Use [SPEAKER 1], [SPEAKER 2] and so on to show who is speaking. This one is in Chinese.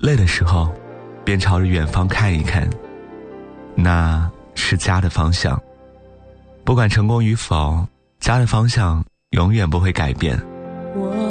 [SPEAKER 1] 累的时候便朝着远方看一看，那是家的方向。不管成功与否，家的方向永远不会改变。